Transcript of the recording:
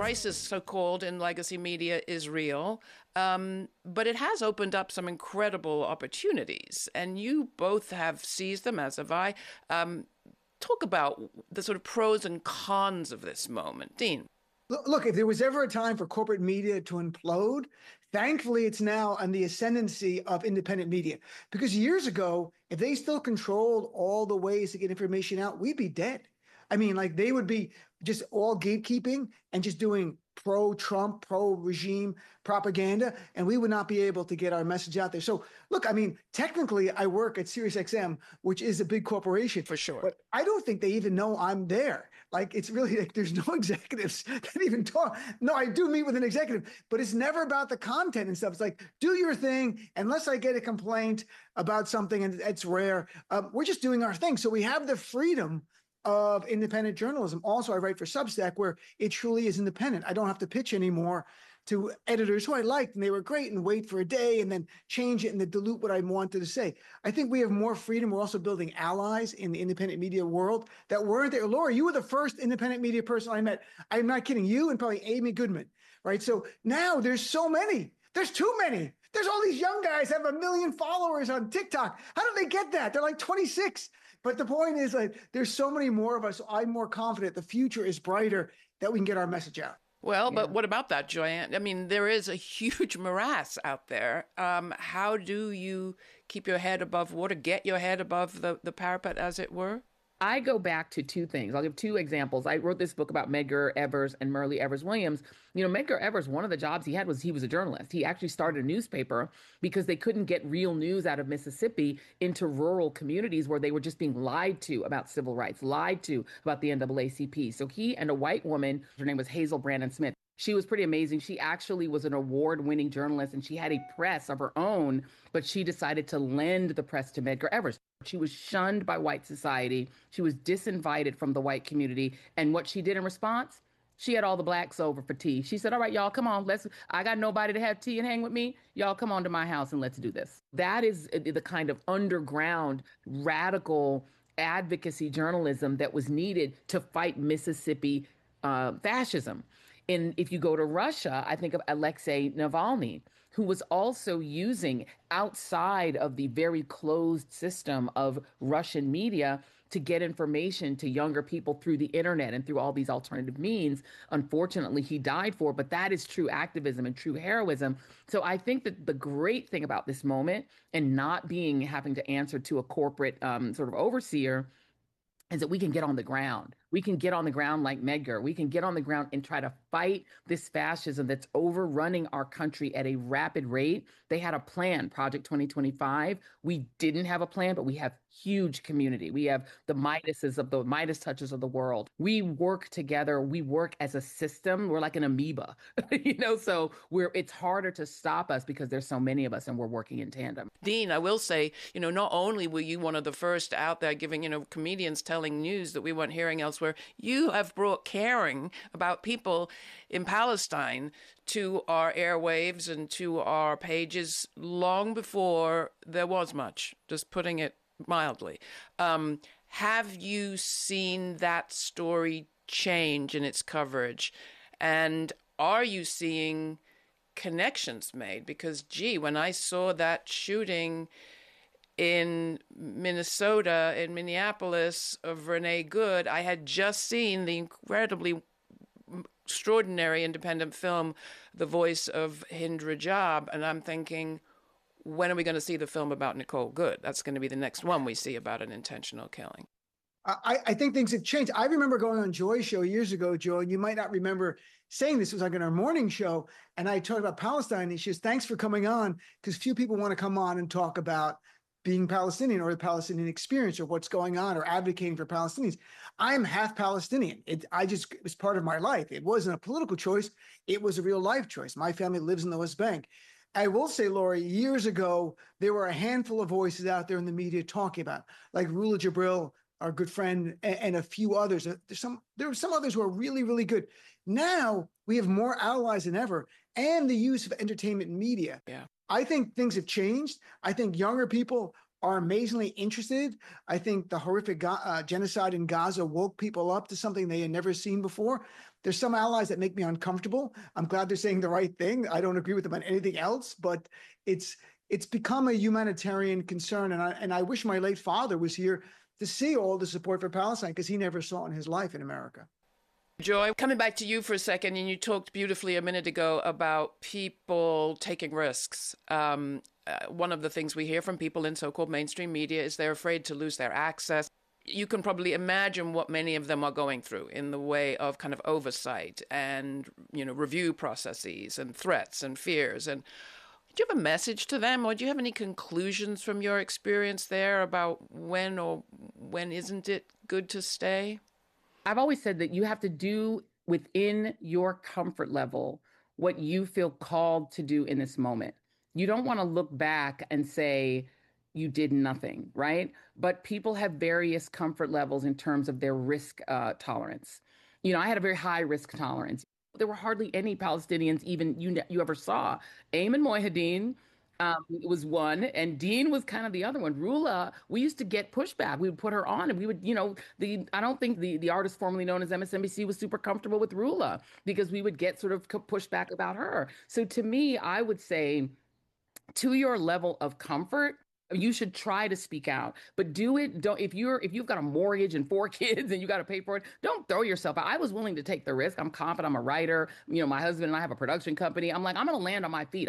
crisis, so-called, in legacy media is real, but it has opened up some incredible opportunities, and you both have seized them, as have I. Talk about the sort of pros and cons of this moment. Dean. Look, if there was ever a time for corporate media to implode, thankfully it's now on the ascendancy of independent media. Because years ago, if they still controlled all the ways to get information out, we'd be dead. I mean, like they would be just all gatekeeping and just doing pro-Trump, pro-regime propaganda, and we would not be able to get our message out there. So look, I mean, technically I work at SiriusXM, which is a big corporation. For sure. But I don't think they even know I'm there. Like, it's really like there's no executives that even talk. No, I do meet with an executive, but it's never about the content and stuff. It's like, do your thing. Unless I get a complaint about something, and it's rare, we're just doing our thing. So we have the freedom of independent journalism. Also, I write for Substack, where it truly is independent. I don't have to pitch anymore to editors who I liked and they were great and wait for a day and then change it and then dilute what I wanted to say. I think we have more freedom. We're also building allies in the independent media world that weren't there. Laura, you were the first independent media person I met. I'm not kidding. You and probably Amy Goodman, right? So now there's so many. There's too many. There's all these young guys have 1 million followers on TikTok. How do they get that? They're like 26. But the point is, like, there's so many more of us. So I'm more confident the future is brighter, that we can get our message out. Well, but what about that, Joyanne? I mean, there is a huge morass out there. How do you keep your head above water, get your head above the parapet, as it were? I go back to two things. I'll give two examples. I wrote this book about Medgar Evers and Myrlie Evers Williams. You know, Medgar Evers, one of the jobs he had was he was a journalist. He actually started a newspaper because they couldn't get real news out of Mississippi into rural communities where they were just being lied to about civil rights, lied to about the NAACP. So he and a white woman, her name was Hazel Brandon Smith. She was pretty amazing. She actually was an award-winning journalist, and she had a press of her own, but she decided to lend the press to Medgar Evers. She was shunned by white society. She was disinvited from the white community. And what she did in response, she had all the blacks over for tea. She said, all right, y'all, come on. I got nobody to have tea and hang with me. Y'all come on to my house and let's do this. That is the kind of underground, radical advocacy journalism that was needed to fight Mississippi fascism. And if you go to Russia, I think of Alexei Navalny, who was also using outside of the very closed system of Russian media to get information to younger people through the internet and through all these alternative means. Unfortunately, he died for, but that is true activism and true heroism. So I think that the great thing about this moment and not having to answer to a corporate sort of overseer is that we can get on the ground. We can get on the ground like Medgar. We can get on the ground and try to fight this fascism that's overrunning our country at a rapid rate. They had a plan, Project 2025. We didn't have a plan, but we have huge community. We have the Midas touches of the world. We work together. We work as a system. We're like an amoeba, so it's harder to stop us because there's so many of us and we're working in tandem. Dean, I will say, not only were you one of the first out there giving, comedians telling news that we weren't hearing elsewhere, you have brought caring about people in Palestine to our airwaves and to our pages long before there was much, just putting it mildly. Have you seen that story change in its coverage? And are you seeing connections made? Because, when I saw that shooting in Minnesota, in Minneapolis, of Renee Good, I had just seen the incredibly extraordinary independent film, The Voice of Hind Rajab, and I'm thinking, when are we going to see the film about Nicole Good? That's going to be the next one we see about an intentional killing. I think things have changed. I remember going on Joy's show years ago, Joe, and you might not remember saying this. It was like in our morning show, and I talked about Palestine, and she says, thanks for coming on, because few people want to come on and talk about being Palestinian or the Palestinian experience or what's going on or advocating for Palestinians. I'm half Palestinian. It was part of my life. It wasn't a political choice. It was a real life choice. My family lives in the West Bank. I will say, Laura, years ago, there were a handful of voices out there in the media talking about, like Rula Jibril, our good friend, and a few others. There were some others who are really, really good. Now we have more allies than ever, and the use of entertainment media. Yeah. I think things have changed. I think younger people are amazingly interested. I think the horrific genocide in Gaza woke people up to something they had never seen before. There's some allies that make me uncomfortable. I'm glad they're saying the right thing. I don't agree with them on anything else, but it's become a humanitarian concern. And I wish my late father was here to see all the support for Palestine, because he never saw it in his life in America. Joy, coming back to you for a second, and you talked beautifully a minute ago about people taking risks. One of the things we hear from people in so-called mainstream media is they're afraid to lose their access. You can probably imagine what many of them are going through in the way of kind of oversight and, review processes and threats and fears. And do you have a message to them, or do you have any conclusions from your experience there about when or when isn't it good to stay? I've always said that you have to do within your comfort level what you feel called to do in this moment. You don't want to look back and say you did nothing, right? But people have various comfort levels in terms of their risk tolerance. I had a very high risk tolerance. There were hardly any Palestinians even you ever saw. Ayman Mohyeldin was one, and Dean was kind of the other one. Rula, we used to get pushback. We would put her on, and we would, I don't think the artist formerly known as MSNBC was super comfortable with Rula, because we would get sort of pushback about her. So to me, I would say, to your level of comfort, you should try to speak out, but if you've got a mortgage and 4 kids and you got to pay for it, don't throw yourself out. I was willing to take the risk. I'm confident. I'm a writer. My husband and I have a production company. I'm like, I'm going to land on my feet.